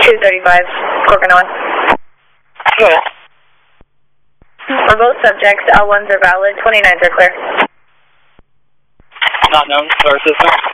235, Corcoran. Good. For both subjects, L1s are valid, 29s are clear. Not known, star system.